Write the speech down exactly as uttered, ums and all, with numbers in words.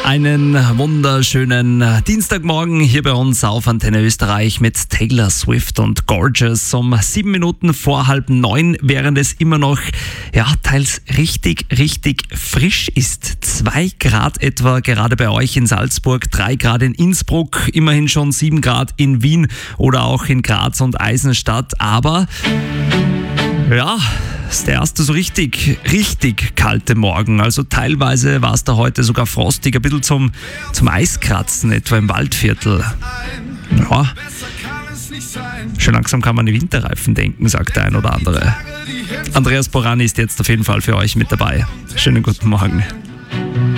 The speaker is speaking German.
Einen wunderschönen Dienstagmorgen hier bei uns auf Antenne Österreich mit Taylor Swift und Gorgeous. Um sieben Minuten vor halb neun, während es immer noch ja, teils richtig, richtig frisch ist. Zwei Grad etwa gerade bei euch in Salzburg, drei Grad in Innsbruck, immerhin schon sieben Grad in Wien oder auch in Graz und Eisenstadt. Aber ja, das ist der erste so richtig, richtig kalte Morgen. Also teilweise war es da heute sogar frostig, ein bisschen zum, zum Eiskratzen, etwa im Waldviertel. Ja, schon langsam kann man an die Winterreifen denken, sagt der ein oder andere. Andreas Borani ist jetzt auf jeden Fall für euch mit dabei. Schönen guten Morgen.